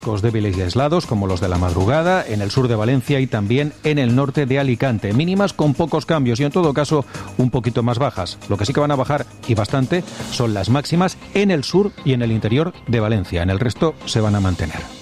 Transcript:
Débiles y aislados, como los de la madrugada, en el sur de Valencia y también en el norte de Alicante. Mínimas con pocos cambios y, en todo caso, un poquito más bajas. Lo que sí que van a bajar, y bastante, son las máximas en el sur y en el interior de Valencia. En el resto se van a mantener.